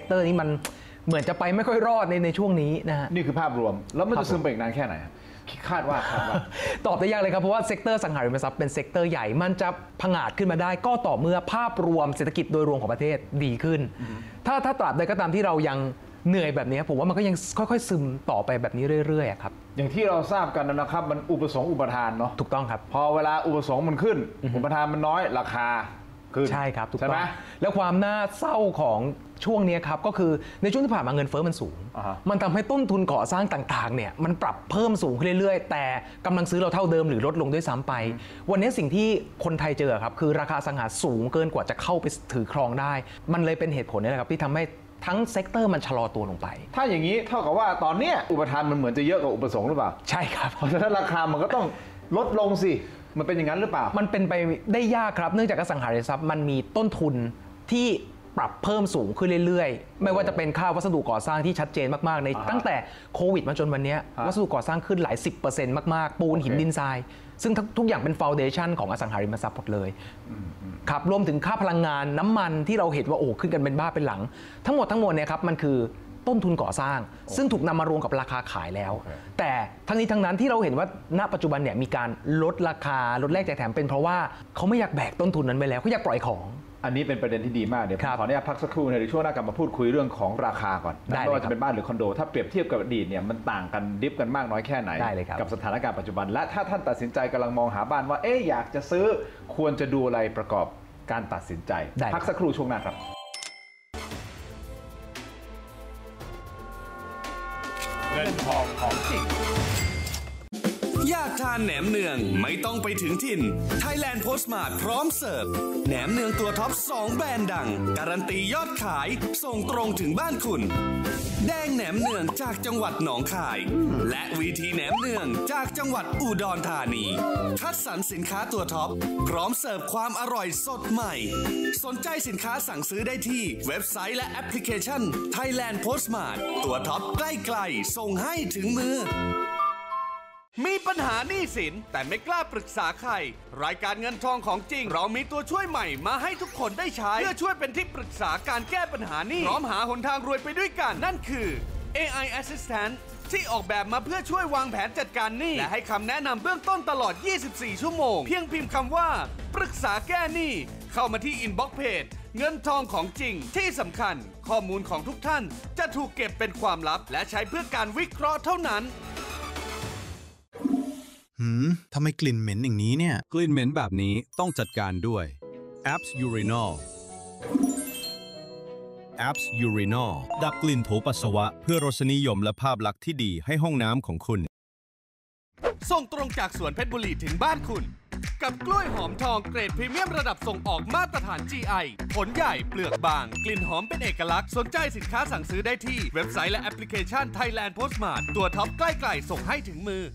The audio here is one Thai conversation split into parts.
เตอร์นี้มันเหมือนจะไปไม่ค่อยรอดในช่วงนี้นะฮะนี่คือภาพรวมแล้วมันจะซึมไปอีกนานแค่ไหนคาดว่าตอบได้ยากเลยครับเพราะว่าเซกเตอร์สังหาริมทรัพย์เป็นเซกเตอร์ใหญ่มันจะผงาดขึ้นมาได้ก็ต่อเมื่อภาพรวมเศรษฐกิจโดยรวมของประเทศดีขึ้นถ้าตราบใดก็ตามที่เรายังเหนื่อยแบบนี้ผมว่ามันก็ยังค่อยๆซึมต่อไปแบบนี้เรื่อยๆครับอย่างที่เราทราบกันนะครับมันอุปสงค์อุปทานเนาะถูกต้องครับพอเวลาอุปสงค์มันขึ้นอุปทานมันน้อยราคาขึ้นใช่ครับถูกต้องแล้วความน่าเศร้าของช่วงนี้ครับก็คือในช่วงที่ผ่านมาเงินเฟ้อมันสูงมันทำให้ต้นทุนก่อสร้างต่างๆเนี่ยมันปรับเพิ่มสูงขึ้นเรื่อยๆแต่กำลังซื้อเราเท่าเดิมหรือลดลงด้วยซ้ำไปวันนี้สิ่งที่คนไทยเจอครับคือราคาอสังหาสูงเกินกว่าจะเข้าไปถือครองได้มันเลยเป็นเหตุผลนี่แหละครับที่ทำให้ทั้งเซกเตอร์มันชะลอตัวลงไปถ้าอย่างนี้เท่ากับว่าตอนนี้อุปทานมันเหมือนจะเยอะกว่าอุปสงค์หรือเปล่าใช่ครับเพราะฉะนั้นราคามันก็ต้องลดลงสิมันเป็นอย่างนั้นหรือเปล่ามันเป็นไปได้ยากครับเนื่องจากอสังหาริมทรัพย์มันมีต้นทุนที่ปรับเพิ่มสูงขึ้นเรื่อยๆไม่ว่าจะเป็นค่าวัสดุก่อสร้างที่ชัดเจนมากๆในตั้งแต่โควิดมาจนวันนี้วัสดุก่อสร้างขึ้นหลาย10%มากๆปูนหินดินทรายซึ่งทุกอย่างเป็นฟาวเดชั่นของอสังหาริมทรัพย์หมดเลยครับรวมถึงค่าพลังงานน้ำมันที่เราเห็นว่าโอ้ขึ้นกันเป็นบ้าเป็นหลังทั้งหมดเนี่ยครับมันคือต้นทุนก่อสร้างซึ่งถูกนำมารวมกับราคาขายแล้วแต่ทั้งนี้ทั้งนั้นที่เราเห็นว่าณปัจจุบันเนี่ยมีการลดราคาลดแลกแจกแถมเป็นเพราะว่าเขาไม่อยากแบกต้นทุนนั้นไปแล้วเขาอยากปล่อยของอันนี้เป็นประเด็นที่ดีมากเดี๋ยวผมขออนุญาตพักสักครู่ในช่วงหน้ากลับมาพูดคุยเรื่องของราคาก่อนไม่ว่าจะเป็นบ้านหรือคอนโดถ้าเปรียบเทียบกับอดีตเนี่ยมันต่างกันดิฟกันมากน้อยแค่ไหนกับสถานการณ์ปัจจุบันและถ้าท่านตัดสินใจกำลังมองหาบ้านว่าอยากจะซื้อควรจะดูอะไรประกอบการตัดสินใจพักสักครู่ช่วงหน้าครับเงินทองของจริงอยากทานแหนมเนืองไม่ต้องไปถึงถิ่น Thailand Postmart พร้อมเสิร์ฟแหนมเนืองตัวท็อป2แบรนด์ดังการันตียอดขายส่งตรงถึงบ้านคุณแดงแหนมเนืองจากจังหวัดหนองคายและวีทีแหนมเนืองจากจังหวัดอุดรธานีคัดสรรสินค้าตัวท็อปพร้อมเสิร์ฟความอร่อยสดใหม่สนใจสินค้าสั่งซื้อได้ที่เว็บไซต์และแอปพลิเคชัน Thailand Postmart ตัวท็อปใกล้ๆส่งให้ถึงมือมีปัญหาหนี้สินแต่ไม่กล้าปรึกษาใครรายการเงินทองของจริงเรามีตัวช่วยใหม่มาให้ทุกคนได้ใช้เพื่อช่วยเป็นที่ปรึกษาการแก้ปัญหาหนี้พร้อมหาหนทางรวยไปด้วยกันนั่นคือ AI Assistant ที่ออกแบบมาเพื่อช่วยวางแผนจัดการหนี้และให้คำแนะนำเบื้องต้นตลอด24ชั่วโมงเพียงพิมพ์คำว่าปรึกษาแก้หนี้เข้ามาที่อินบ็อกซ์เพจเงินทองของจริงที่สำคัญข้อมูลของทุกท่านจะถูกเก็บเป็นความลับและใช้เพื่อการวิเคราะห์เท่านั้นทำไมกลิ่นเหม็นอย่างนี้เนี่ยกลิ่นเหม็นแบบนี้ต้องจัดการด้วย Apps Urinol Apps Urinol ดับกลิ่นโถปัสสาวะเพื่อรสนิยมและภาพลักษณ์ที่ดีให้ห้องน้ำของคุณส่งตรงจากสวนเพชรบุรีถึงบ้านคุณกับกล้วยหอมทองเกรดพรีเมียมระดับส่งออกมาตรฐาน GI ผลใหญ่เปลือกบางกลิ่นหอมเป็นเอกลักษณ์สนใจสินค้าสั่งซื้อได้ที่เว็บไซต์และแอปพลิเคชัน Thailand Postmart ตัวท็อปใกล้ๆส่งให้ถึงมือ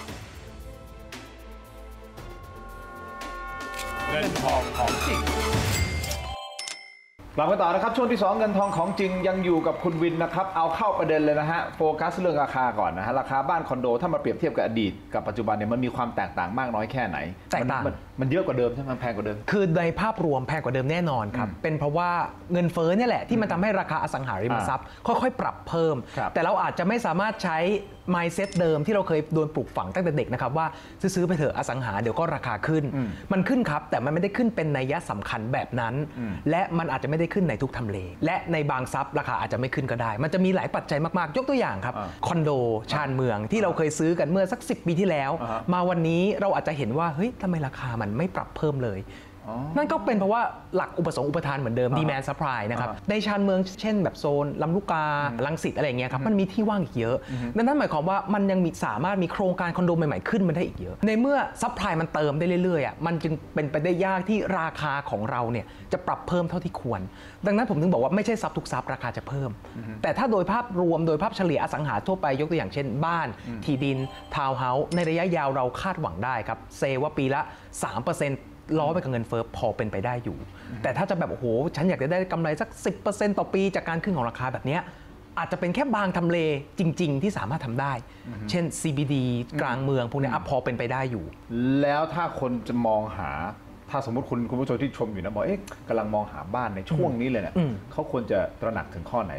เงินทองของจริงกลับมาต่อนะครับช่วงที่2เงินทองของจริงยังอยู่กับคุณวินนะครับเอาเข้าประเด็นเลยนะฮะโฟกัสเรื่องราคาก่อนนะฮะราคาบ้านคอนโดถ้ามาเปรียบเทียบกับอดีตกับปัจจุบันเนี่ยมันมีความแตกต่างมากน้อยแค่ไหนแตกต่างมันเยอะกว่าเดิมใช่ไหมมันแพงกว่าเดิมคือในภาพรวมแพงกว่าเดิมแน่นอนครับเป็นเพราะว่าเงินเฟ้อเนี่ยแหละที่มันทำให้ราคาอสังหาริมทรัพย์ค่อยๆปรับเพิ่มแต่เราอาจจะไม่สามารถใช้ mindset เดิมที่เราเคยโดนปลูกฝังตั้งแต่เด็กนะครับว่าซื้อไปเถอะอสังหาเดี๋ยวก็ราคาขึ้นมันขึ้นครับแต่มันไม่ได้ขึ้นเป็นนัยสำคัญแบบนั้นและมันอาจจะไม่ได้ขึ้นในทุกทำเลและในบางทรัพย์ราคาอาจจะไม่ขึ้นก็ได้มันจะมีหลายปัจจัยมากๆยกตัวอย่างครับคอนโดชานเมืองที่เราเคยซื้อกันเมื่อสัก10 ปีที่แล้วมาวันนี้เราอาจจะเห็นว่าเฮ้ยทำไมราคามันไม่ปรับเพิ่มเลยนั่นก็เป็นเพราะว่าหลักอุปสงค์อุปทานเหมือนเดิม demand supply นะครับในชานเมืองเช่นแบบโซนลำลูกการังสิตอะไรอย่างเงี้ยครับมันมีที่ว่างอีกเยอะนั่นหมายความว่ามันยังมีสามารถมีโครงการคอนโดใหม่ๆขึ้นมาได้อีกเยอะในเมื่อซัพพลายมันเติมได้เรื่อยๆมันจึงเป็นไปได้ยากที่ราคาของเราเนี่ยจะปรับเพิ่มเท่าที่ควรดังนั้นผมถึงบอกว่าไม่ใช่ทรัพย์ทุกทรัพย์ราคาจะเพิ่มแต่ถ้าโดยภาพรวมโดยภาพเฉลี่ยอสังหาทั่วไปยกตัวอย่างเช่นบ้านที่ดินทาวน์เฮาส์ในระยะยาวเราคาดหวังได้ครับเซว่าปีละ 3%ล้อไปกับเงินเฟ้อพอเป็นไปได้อยู่แต่ถ้าจะแบบโอ้โหฉันอยากจะได้กำไรสัก 10% ต่อปีจากการขึ้นของราคาแบบนี้อาจจะเป็นแค่บางทำเลจริงๆที่สามารถทำได้เช่น CBD กลางเมืองพวกนี้พอเป็นไปได้อยู่แล้วถ้าคนจะมองหาถ้าสมมติคุณผู้ชมที่ชมอยู่นะบอกกำลังมองหาบ้านในช่วงนี้เลยเนี่ยเขาควรจะตระหนักถึงข้อไหน